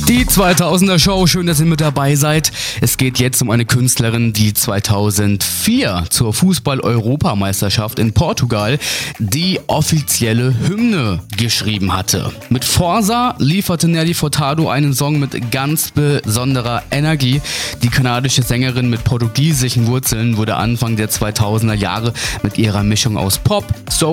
Die 2000er Show, schön, dass ihr mit dabei seid. Es geht jetzt um eine Künstlerin, die 2004 zur Fußball-Europameisterschaft in Portugal die offizielle Hymne geschrieben hatte. Mit Forza lieferte Nelly Furtado einen Song mit ganz besonderer Energie. Die kanadische Sängerin mit portugiesischen Wurzeln wurde Anfang der 2000er Jahre mit ihrer Mischung aus Pop, Soul